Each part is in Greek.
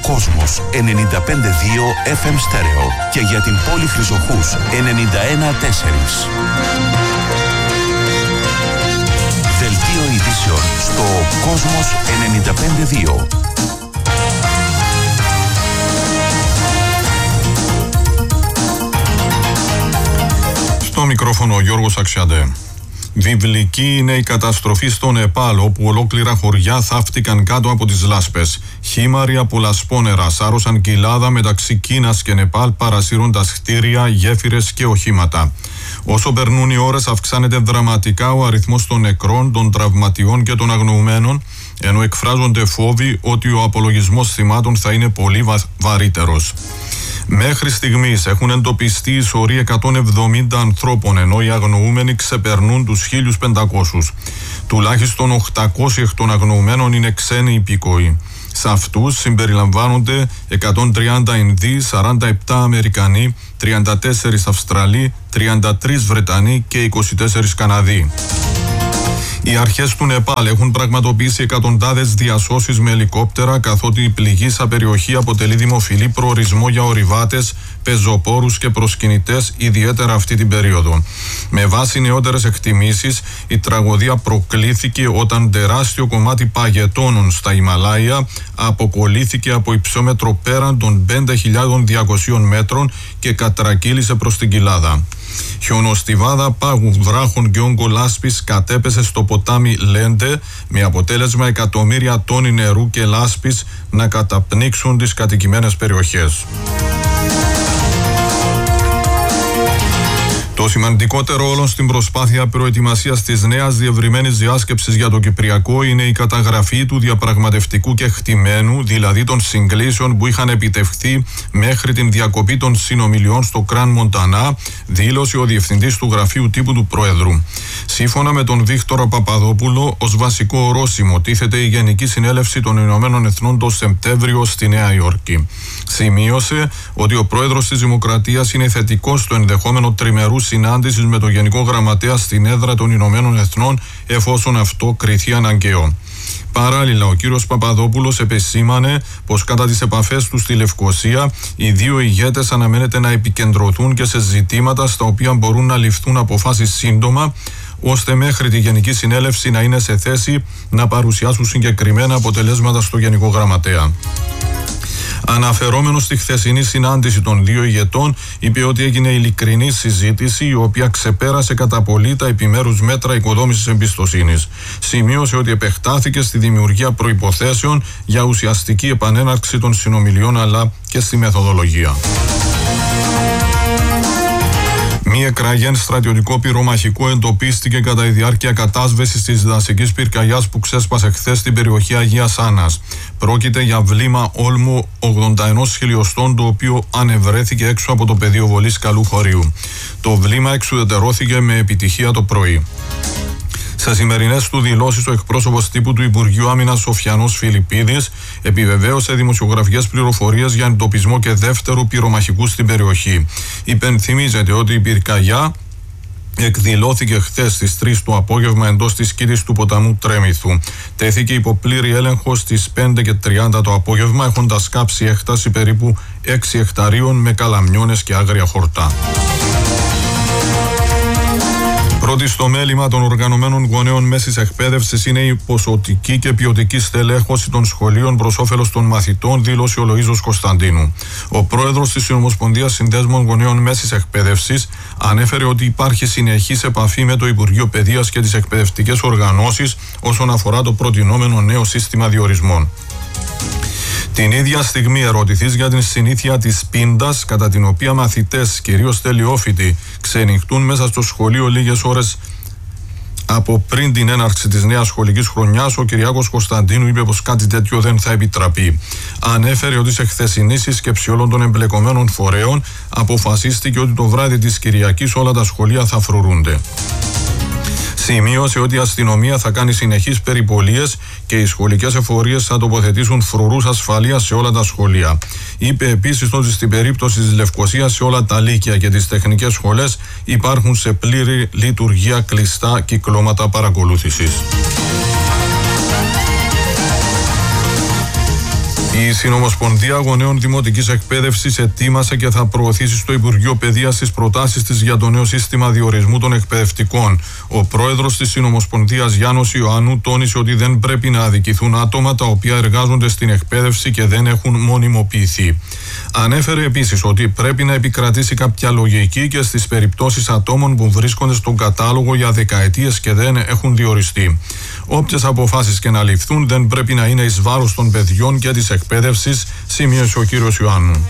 Κόσμος 95,2 FM στέρεο και για την πόλη Χρυσοχούς 91,4. Δελτίο ειδήσεων στο Κόσμος 95,2. Στο μικρόφωνο ο Γιώργος Αξιαντέ. Βιβλική είναι η καταστροφή στο Νεπάλ, όπου ολόκληρα χωριά θαύτηκαν κάτω από τις λάσπες. Χήμαροι από λασπόνερα σάρωσαν κοιλάδα μεταξύ Κίνας και Νεπάλ, παρασύροντας κτίρια, γέφυρες και οχήματα. Όσο περνούν οι ώρες, αυξάνεται δραματικά ο αριθμός των νεκρών, των τραυματιών και των αγνοουμένων, ενώ εκφράζονται φόβοι ότι ο απολογισμός θυμάτων θα είναι πολύ βαρύτερος. Μέχρι στιγμής έχουν εντοπιστεί οι σωροί 170 ανθρώπων, ενώ οι αγνοούμενοι ξεπερνούν τους 1.500. Τουλάχιστον 800 εκ των αγνοουμένων είναι ξένοι υπήκοοι. Σε αυτούς συμπεριλαμβάνονται 130 Ινδοί, 47 Αμερικανοί, 34 Αυστραλοί, 33 Βρετανοί και 24 Καναδοί. Οι αρχές του Νεπάλ έχουν πραγματοποιήσει εκατοντάδες διασώσεις με ελικόπτερα, καθότι η πληγήσα περιοχή αποτελεί δημοφιλή προορισμό για ορειβάτες, πεζοπόρους και προσκυνητές, ιδιαίτερα αυτή την περίοδο. Με βάση νεότερες εκτιμήσεις, η τραγωδία προκλήθηκε όταν τεράστιο κομμάτι παγετώνων στα Ιμαλάια αποκολλήθηκε από υψόμετρο πέραν των 5.200 μέτρων και κατρακύλησε προς την κοιλάδα. Χιονοστιβάδα πάγου, βράχων και όγκο λάσπης κατέπεσε στο ποτάμι Λέντε, με αποτέλεσμα εκατομμύρια τόνοι νερού και λάσπης να καταπνίξουν τις κατοικημένες περιοχές. Το σημαντικότερο όλο στην προσπάθεια προετοιμασίας της νέας διευρυμένης διάσκεψης για το Κυπριακό είναι η καταγραφή του διαπραγματευτικού κεκτημένου, δηλαδή των συγκλήσεων που είχαν επιτευχθεί μέχρι την διακοπή των συνομιλιών στο Κραν Μοντανά, δήλωσε ο Διευθυντής του Γραφείου Τύπου του Προέδρου. Σύμφωνα με τον Βίκτορα Παπαδόπουλο, ως βασικό ορόσημο τίθεται η Γενική Συνέλευση των Ηνωμένων Εθνών το Σεπτέμβριο στη Νέα Υόρκη. Σημείωσε ότι ο Πρόεδρος της Δημοκρατίας είναι θετικός στο ενδεχόμενο τριμερού συνάντησης με τον Γενικό Γραμματέα στην έδρα των Ηνωμένων Εθνών, εφόσον αυτό κριθεί αναγκαίο. Παράλληλα, ο κύριος Παπαδόπουλος επεσήμανε πως κατά τις επαφές του στη Λευκοσία, οι δύο ηγέτες αναμένεται να επικεντρωθούν και σε ζητήματα στα οποία μπορούν να ληφθούν αποφάσεις σύντομα, ώστε μέχρι τη Γενική Συνέλευση να είναι σε θέση να παρουσιάσουν συγκεκριμένα αποτελέσματα στο Γενικό Γραμματέα. Αναφερόμενος στη χθεσινή συνάντηση των δύο ηγετών, είπε ότι έγινε ειλικρινή συζήτηση, η οποία ξεπέρασε κατά πολύ τα επιμέρους μέτρα οικοδόμησης εμπιστοσύνης. Σημείωσε ότι επεκτάθηκε στη δημιουργία προϋποθέσεων για ουσιαστική επανέναρξη των συνομιλιών, αλλά και στη μεθοδολογία. Μη εκραγέν στρατιωτικό πυρομαχικό εντοπίστηκε κατά τη διάρκεια κατάσβεσης της δασικής πυρκαγιάς που ξέσπασε χθες στην περιοχή Αγίας Άννας. Πρόκειται για βλήμα όλμου 81 χιλιοστών, το οποίο ανεβρέθηκε έξω από το πεδίο βολής Καλού Χωρίου. Το βλήμα εξουδετερώθηκε με επιτυχία το πρωί. Σε σημερινές του δηλώσεις, ο εκπρόσωπος τύπου του Υπουργείου Άμυνας Σοφιανός Φιλιππίδης επιβεβαίωσε δημοσιογραφικές πληροφορίες για εντοπισμό και δεύτερου πυρομαχικού στην περιοχή. Υπενθυμίζεται ότι η πυρκαγιά εκδηλώθηκε χθες στις 3 το απόγευμα εντός της κήτης του ποταμού Τρέμηθου. Τέθηκε υπό πλήρη έλεγχο στις 5:30 το απόγευμα, έχοντας κάψει έκταση περίπου 6 εκταρίων με καλαμιώνες και άγρια χορτά. Πρώτη στο μέλημα των οργανωμένων γονέων μέσης εκπαίδευσης είναι η ποσοτική και ποιοτική στελέχωση των σχολείων προς όφελος των μαθητών, δήλωσε ο Λοΐζος Κωνσταντίνου. Ο πρόεδρος της Συνομοσπονδίας Συνδέσμων Γονέων Μέσης Εκπαίδευσης ανέφερε ότι υπάρχει συνεχής επαφή με το Υπουργείο Παιδείας και τις εκπαιδευτικές οργανώσεις όσον αφορά το προτινόμενο νέο σύστημα διορισμών. Την ίδια στιγμή ερωτηθείς για την συνήθεια της πίντας, κατά την οποία μαθητές, κυρίως τελειόφοιτοι, ξενυχτούν μέσα στο σχολείο λίγες ώρες από πριν την έναρξη της νέας σχολικής χρονιάς, ο Κυριάκος Κωνσταντίνου είπε πως κάτι τέτοιο δεν θα επιτραπεί. Ανέφερε ότι σε χθεσινή σύσκεψη όλων των εμπλεκομένων φορέων αποφασίστηκε ότι το βράδυ της Κυριακής όλα τα σχολεία θα φρουρούνται. Σημείωσε ότι η αστυνομία θα κάνει συνεχείς περιπολίες και οι σχολικές εφορίες θα τοποθετήσουν φρουρούς ασφαλείας σε όλα τα σχολεία. Είπε επίσης ότι στην περίπτωση της Λευκοσίας σε όλα τα λύκεια και τις τεχνικές σχολές υπάρχουν σε πλήρη λειτουργία κλειστά κυκλώματα παρακολούθησης. Η Συνομοσπονδία Γονέων Δημοτικής Εκπαίδευσης ετοίμασε και θα προωθήσει στο Υπουργείο Παιδείας τις προτάσεις της για το νέο σύστημα διορισμού των εκπαιδευτικών. Ο πρόεδρος της Συνομοσπονδίας Γιάννος Ιωάννου τόνισε ότι δεν πρέπει να αδικηθούν άτομα τα οποία εργάζονται στην εκπαίδευση και δεν έχουν μονιμοποιηθεί. Ανέφερε επίσης ότι πρέπει να επικρατήσει κάποια λογική και στις περιπτώσεις ατόμων που βρίσκονται στον κατάλογο για δεκαετίες και δεν έχουν διοριστεί. Όποιες αποφάσεις και να ληφθούν δεν πρέπει να είναι εις βάρος των παιδιών και της εκπαίδευσης, σημείωσε ο κύριος Ιωάννου.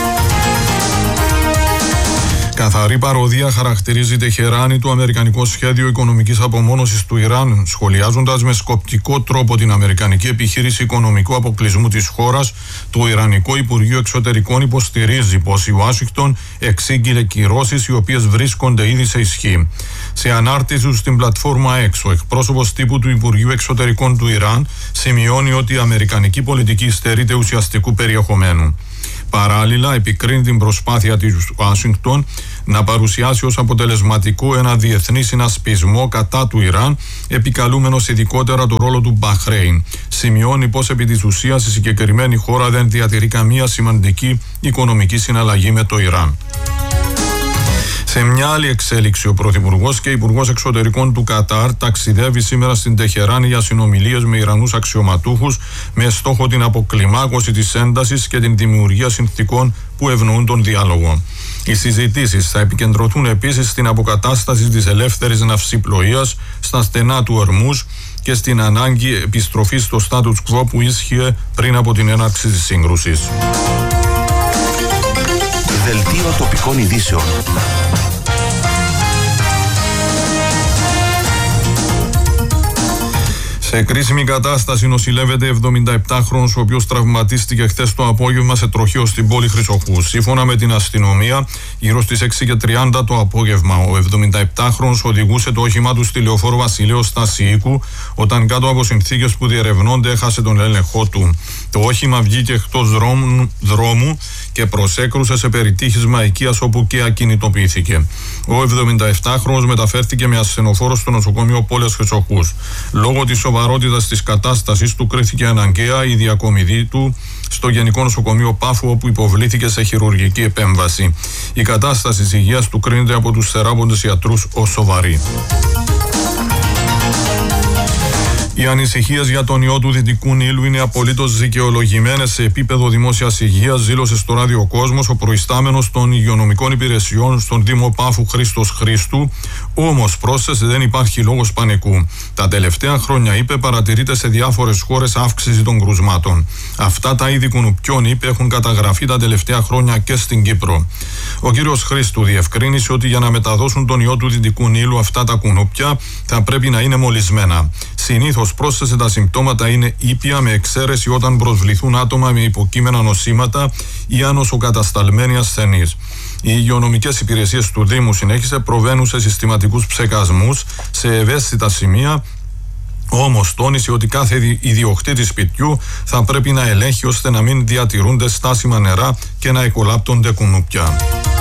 Καθαρή παροδία χαρακτηρίζει η Τεχεράνη το αμερικανικό σχέδιο οικονομικής απομόνωσης του Ιράν, σχολιάζοντας με σκοπτικό τρόπο την αμερικανική επιχείρηση οικονομικού αποκλεισμού της χώρας. Το Ιρανικό Υπουργείο Εξωτερικών υποστηρίζει πως η Ουάσιγκτον εξήγηλε κυρώσεις οι οποίες βρίσκονται ήδη σε ισχύ. Σε ανάρτηση στην πλατφόρμα X, ο εκπρόσωπος τύπου του Υπουργείου Εξωτερικών του Ιράν σημειώνει ότι η αμερικανική πολιτική στερείται ουσιαστικού περιεχομένου. Παράλληλα, επικρίνει την προσπάθεια της Ουάσιγκτον να παρουσιάσει ως αποτελεσματικό ένα διεθνή συνασπισμό κατά του Ιράν, επικαλούμενος ειδικότερα το ρόλο του Μπαχρέιν. Σημειώνει πως επί της ουσίας η συγκεκριμένη χώρα δεν διατηρεί καμία σημαντική οικονομική συναλλαγή με το Ιράν. Σε μια άλλη εξέλιξη, ο Πρωθυπουργός και Υπουργός Εξωτερικών του Κατάρ ταξιδεύει σήμερα στην Τεχεράνη για συνομιλίες με Ιρανούς αξιωματούχους με στόχο την αποκλιμάκωση της έντασης και την δημιουργία συνθηκών που ευνοούν τον διάλογο. Οι συζητήσεις θα επικεντρωθούν επίσης στην αποκατάσταση της ελεύθερης ναυσιπλοείας στα στενά του Ορμούζ και στην ανάγκη επιστροφής στο status quo που ίσχυε πριν από την έναρξη της σύγκρουσης. Δελτίο τοπικών ειδήσεων. Σε κρίσιμη κατάσταση νοσηλεύεται 77χρονος, ο οποίος τραυματίστηκε χθες το απόγευμα σε τροχαίο στην πόλη Χρυσοχού. Σύμφωνα με την αστυνομία, γύρω στις 6:30 το απόγευμα, ο 77χρονος οδηγούσε το όχημά του στη λεωφόρο Βασιλέως Στασιοίκου, όταν κάτω από συνθήκες που διερευνώνται έχασε τον έλεγχό του. Το όχημα βγήκε εκτός δρόμου και προσέκρουσε σε περιτύχισμα οικίας, όπου και ακινητοποιήθηκε. Ο 77χρονος μεταφέρθηκε με ασθενοφόρο στο νοσοκομείο πόλης Χρυσοχούς. Λόγω της σοβαρότητας της κατάστασης του κρίθηκε αναγκαία η διακομιδή του στο Γενικό Νοσοκομείο Πάφου, όπου υποβλήθηκε σε χειρουργική επέμβαση. Η κατάσταση της υγείας του κρίνεται από τους θεράποντες ιατρούς ως σοβαρή. Οι ανησυχίες για τον ιό του Δυτικού Νείλου είναι απολύτως δικαιολογημένες σε επίπεδο δημόσιας υγείας, δήλωσε στο Ράδιο Κόσμος ο προϊστάμενος των υγειονομικών υπηρεσιών στον Δήμο Πάφου Χρήστος Χρήστου. Όμως, πρόσθεσε, δεν υπάρχει λόγος πανικού. Τα τελευταία χρόνια, είπε, παρατηρείται σε διάφορες χώρες αύξηση των κρουσμάτων. Αυτά τα είδη κουνουπιών, είπε, έχουν καταγραφεί τα τελευταία χρόνια και στην Κύπρο. Ο κύριος Χρήστου διευκρίνησε ότι για να μεταδώσουν τον ιό του Δυτικού Νείλου αυτά τα κουνούπια θα πρέπει να είναι μολυσμένα. Συνήθως, πρόσθεσε, τα συμπτώματα είναι ήπια, με εξαίρεση όταν προσβληθούν άτομα με υποκείμενα νοσήματα ή ανοσοκατασταλμένοι ασθενείς. Οι υγειονομικές υπηρεσίες του Δήμου, συνέχισε, προβαίνουν σε συστηματικούς ψεκασμούς σε ευαίσθητα σημεία. Όμως τόνισε ότι κάθε ιδιοκτήτης σπιτιού θα πρέπει να ελέγχει ώστε να μην διατηρούνται στάσιμα νερά και να εκολάπτονται κουνούπια.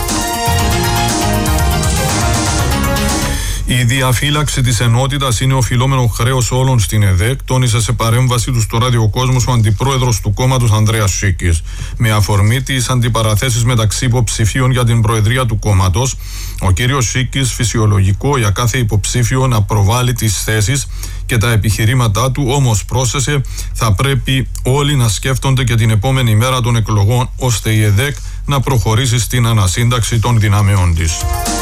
Η διαφύλαξη της ενότητας είναι οφειλόμενο χρέος όλων στην ΕΔΕΚ, τόνισε σε παρέμβαση του στο Ράδιο Κόσμος ο αντιπρόεδρος του κόμματος Ανδρέας Σίκης. Με αφορμή τις αντιπαραθέσεις μεταξύ υποψηφίων για την προεδρία του κόμματος, ο κύριος Σίκης, φυσιολογικό για κάθε υποψήφιο να προβάλλει τις θέσεις και τα επιχειρήματά του, όμως πρόσθεσε, θα πρέπει όλοι να σκέφτονται και την επόμενη μέρα των εκλογών, ώστε η ΕΔΕΚ να προχωρήσει στην ανασύνταξη των δυνάμεών της.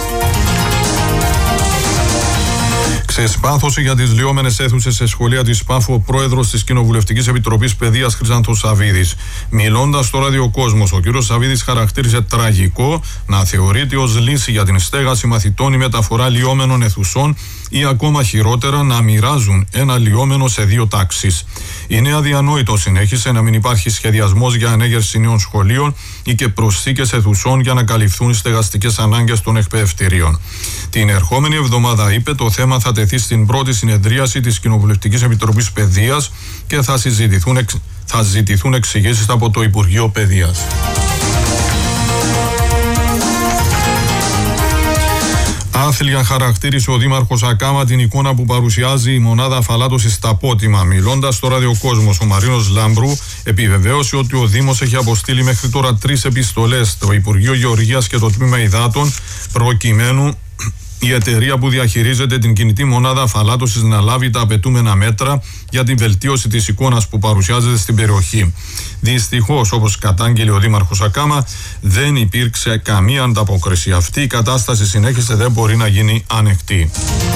Ξεσπάθωσε για τις λιώμενες αίθουσες σε σχολεία της Πάφου ο πρόεδρος της Κοινοβουλευτικής Επιτροπής Παιδείας Χρυσάνθος Σαβίδης. Μιλώντας στο Ράδιο Κόσμος, ο κ. Σαβίδης χαρακτήρισε τραγικό να θεωρείται ως λύση για την στέγαση μαθητών η μεταφορά λιώμενων αιθουσών ή ακόμα χειρότερα να μοιράζουν ένα λιώμενο σε δύο τάξεις. Είναι αδιανόητο, συνέχισε, να μην υπάρχει σχεδιασμός για ανέγερση νέων σχολείων ή και προσθήκες αιθουσών για να καλυφθούν οι στεγαστικές ανάγκες των εκπαιδευτηρίων. Την ερχόμενη εβδομάδα, είπε, το θέμα θα τεθεί στην πρώτη συνεδρίαση της Κοινοβουλευτικής Επιτροπής Παιδείας και θα ζητηθούν εξηγήσεις από το Υπουργείο Παιδείας. Άθλια χαρακτήρισε ο Δήμαρχος Ακάμα την εικόνα που παρουσιάζει η μονάδα αφαλάτωσης στα Πότιμα. Μιλώντας στο ραδιοκόσμος, ο Μαρίνος Λάμπρου επιβεβαίωσε ότι ο Δήμος έχει αποστείλει μέχρι τώρα 3 επιστολές στο Υπουργείο Γεωργίας και το Τμήμα Υδάτων, προκειμένου η εταιρεία που διαχειρίζεται την κινητή μονάδα αφαλάτωσης να λάβει τα απαιτούμενα μέτρα για την βελτίωση της εικόνας που παρουσιάζεται στην περιοχή. Δυστυχώς, όπως κατάγγειλε ο Δήμαρχος Ακάμα, δεν υπήρξε καμία ανταπόκριση. Αυτή η κατάσταση συνέχισε, δεν μπορεί να γίνει ανεκτή.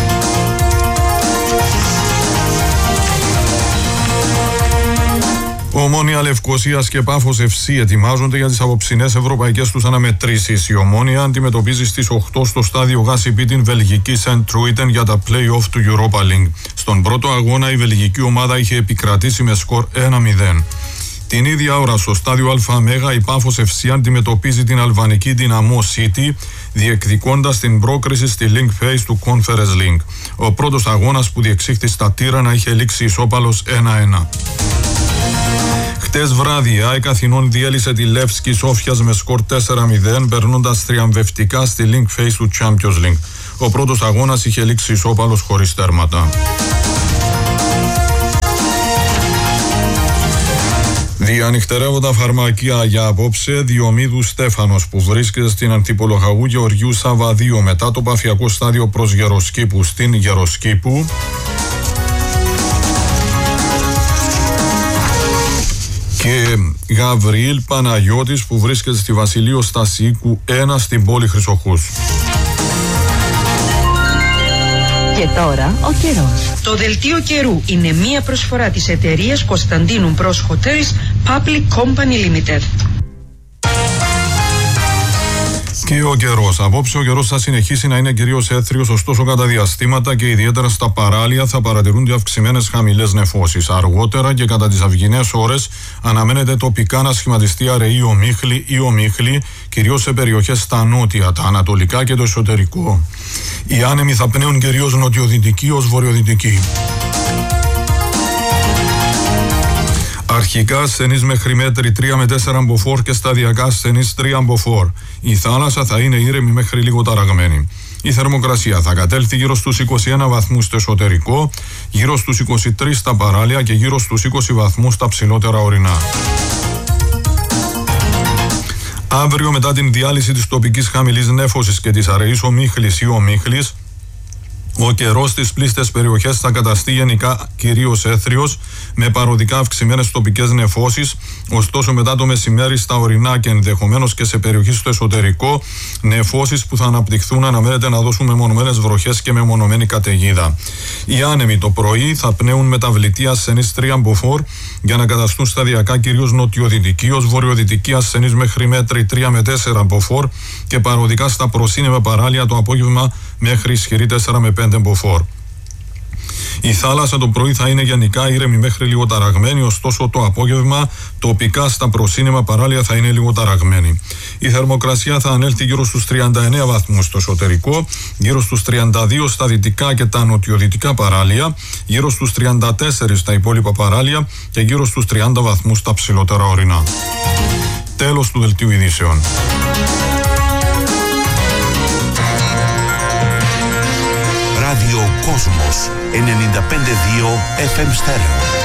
Ομόνια Λευκωσίας και Πάφος FC ετοιμάζονται για τις απόψινές ευρωπαϊκές τους αναμετρήσεις. Η Ομόνια αντιμετωπίζει στις 8 στο στάδιο Γάσιπι την βελγική Σεντ Τρούιτεν για τα play-off του Europa League. Στον πρώτο αγώνα η βελγική ομάδα είχε επικρατήσει με σκορ 1-0. Την ίδια ώρα στο στάδιο ΑΜΕΓΑ η Πάφος FC αντιμετωπίζει την αλβανική Dinamo City, διεκδικώντας την πρόκριση στη Link Phase του Conference League. Ο πρώτος αγώνας που διεξήχθη στα Τύρανα είχε λήξει ισόπαλος 1-1. Χτες βράδυ η ΑΕΚ Αθηνών διέλυσε τη Λεύσκη Σόφιας με σκορ 4-0, περνώντας τριαμβευτικά στη Link Phase του Champions League. Ο πρώτος αγώνας είχε λήξει ισόπαλος χωρίς τέρματα. Διανυχτερεύοντα φαρμακεία για απόψε, Διομήδου Στέφανος που βρίσκεται στην Αντιπολοχαγού Γεωργίου Σαββαδίου μετά το παφιακό στάδιο προς Γεροσκήπου στην Γεροσκήπου. Και Γαβριήλ Παναγιώτης που βρίσκεται στη Βασιλείο Στασίκου 1 στην πόλη Χρυσοχούς. Και τώρα ο καιρός. Το δελτίο καιρού είναι μία προσφορά της εταιρείας Κωνσταντίνου Bros Hotels Public Company Limited. Και ο καιρός. Απόψε ο καιρός θα συνεχίσει να είναι κυρίως έθριος, ωστόσο κατά διαστήματα και ιδιαίτερα στα παράλια θα παρατηρούνται αυξημένες χαμηλές νεφώσεις. Αργότερα και κατά τις αυγινές ώρες αναμένεται τοπικά να σχηματιστεί αραιή ομίχλη ή ομίχλη, κυρίως σε περιοχές στα νότια, τα ανατολικά και το εσωτερικό. Οι άνεμοι θα πνέουν κυρίως νοτιοδυτικοί ως βορειοδυτικοί. Αρχικά ασθενείς μέχρι μέτρη 3 με 4 μποφόρ και σταδιακά ασθενείς 3 μποφόρ. Η θάλασσα θα είναι ήρεμη μέχρι λίγο ταραγμένη. Η θερμοκρασία θα κατέλθει γύρω στους 21 βαθμούς στο εσωτερικό, γύρω στους 23 στα παράλια και γύρω στους 20 βαθμούς στα ψηλότερα ορεινά. Αύριο, μετά την διάλυση της τοπικής χαμηλής νέφωσης και της αραιής ομίχλης ή ομίχλης, ο καιρός στις πλήστες περιοχές θα καταστεί γενικά κυρίως έθριος, με παροδικά αυξημένες τοπικές νεφώσεις, ωστόσο μετά το μεσημέρι στα ορεινά και ενδεχομένως και σε περιοχές στο εσωτερικό, νεφώσεις που θα αναπτυχθούν αναμένεται να δώσουν μεμονωμένες βροχές και μεμονωμένη καταιγίδα. Οι άνεμοι το πρωί θα πνέουν μεταβλητή ασθενείς 3 μποφόρ για να καταστούν σταδιακά κυρίως νοτιοδυτικοί ως βορειοδυτικοί ασθενείς μέχρι μέτρη 3 με 4 μποφόρ και παροδικά στα προσύννεμα παράλια το απόγευμα μέχρι ισχυρή 4 με 5 μποφόρ. Η θάλασσα το πρωί θα είναι γενικά ήρεμη μέχρι λίγο ταραγμένη, ωστόσο το απόγευμα τοπικά στα προσύννεμα παράλια θα είναι λίγο ταραγμένη. Η θερμοκρασία θα ανέλθει γύρω στους 39 βαθμούς στο εσωτερικό, γύρω στους 32 στα δυτικά και τα νοτιοδυτικά παράλια, γύρω στους 34 στα υπόλοιπα παράλια και γύρω στους 30 βαθμούς στα ψηλότερα ορεινά. Τέλος του δελτίου ειδήσεων. Ράδιο Κόσμος 95,2 FM Stereo.